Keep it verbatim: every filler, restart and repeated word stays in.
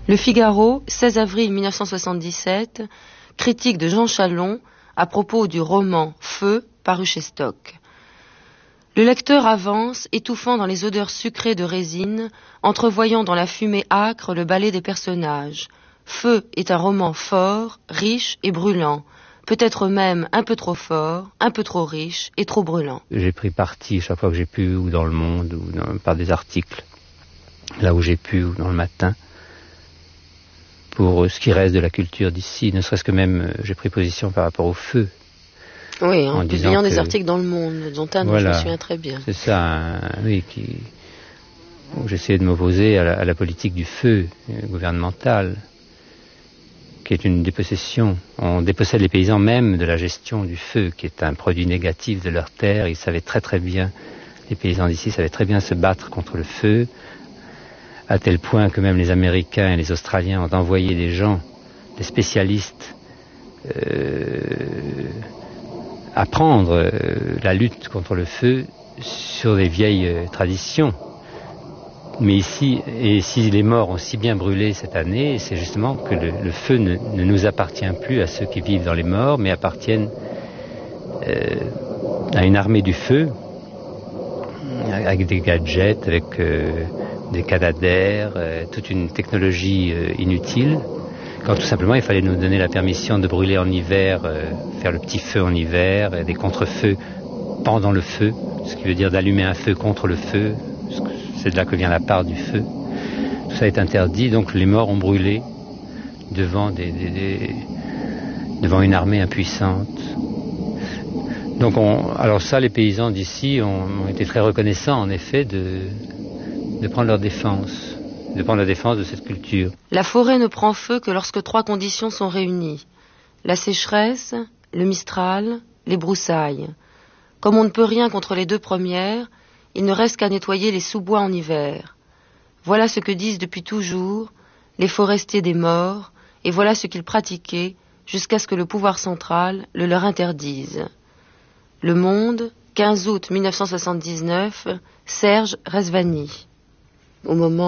Le Figaro, seize avril mille neuf cent soixante-dix-sept, critique de Jean Chalon à propos du roman Feu, paru chez Stock. Le lecteur avance, étouffant dans les odeurs sucrées de résine, entrevoyant dans la fumée âcre le balai des personnages. Feu est un roman fort, riche et brûlant, peut-être même un peu trop fort, un peu trop riche et trop brûlant. J'ai pris parti chaque fois que j'ai pu, ou dans Le Monde, ou dans, par des articles, là où j'ai pu, ou dans Le Matin, pour ce qui reste de la culture d'ici, ne serait-ce que même euh, j'ai pris position par rapport au feu. Oui, en, en publiant que, des articles dans Le Monde, dont un dont voilà, je me souviens très bien. C'est ça, hein, oui, qui, où j'essayais de m'opposer à la, à la politique du feu euh, gouvernementale, qui est une dépossession. On dépossède les paysans même de la gestion du feu, qui est un produit négatif de leur terre. Ils savaient très très bien, les paysans d'ici savaient très bien se battre contre le feu, à tel point que même les Américains et les Australiens ont envoyé des gens, des spécialistes, euh, apprendre euh, la lutte contre le feu sur des vieilles euh, traditions. Mais ici, et si les morts ont si bien brûlé cette année, c'est justement que le, le feu ne, ne nous appartient plus à ceux qui vivent dans les morts, mais appartiennent euh, à une armée du feu, avec des gadgets, avec euh, des canadaires, euh, toute une technologie euh, inutile, quand tout simplement il fallait nous donner la permission de brûler en hiver, euh, faire le petit feu en hiver, et des contre-feux pendant le feu, ce qui veut dire d'allumer un feu contre le feu, c'est de là que vient la part du feu. Tout ça est interdit, donc les morts ont brûlé devant, des, des, des, devant une armée impuissante. Donc on, alors ça, les paysans d'ici ont, ont été très reconnaissants, en effet, de, de prendre leur défense, de prendre la défense de cette culture. La forêt ne prend feu que lorsque trois conditions sont réunies. La sécheresse, le mistral, les broussailles. Comme on ne peut rien contre les deux premières, il ne reste qu'à nettoyer les sous-bois en hiver. Voilà ce que disent depuis toujours les forestiers des morts, et voilà ce qu'ils pratiquaient jusqu'à ce que le pouvoir central le leur interdise. Le Monde, quinze août mille neuf cent soixante-dix-neuf, Serge Rezvani. Au moment